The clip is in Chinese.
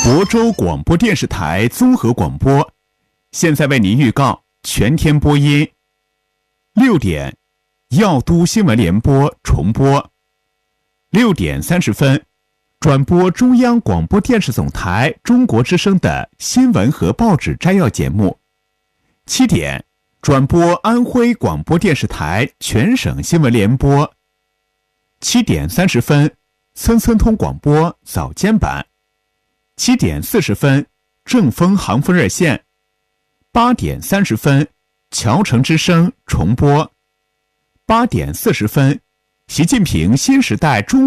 亳州广播电视台综合广播，现在为您预告全天播音。6点，耀都新闻联播重播。6点30分，转播中央广播电视总台中国之声的新闻和报纸摘要节目。7点，转播安徽广播电视台全省新闻联播。7点30分，村村通广播早间版。7点40分，正风航风热线。8点30分，侨城之声重播。8点40分，习近平新时代中